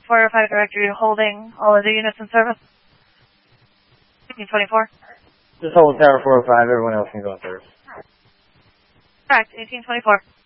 405 directory holding all of the units in service. 1824. Just hold Tower 405, everyone else can go on service. Correct, 1824.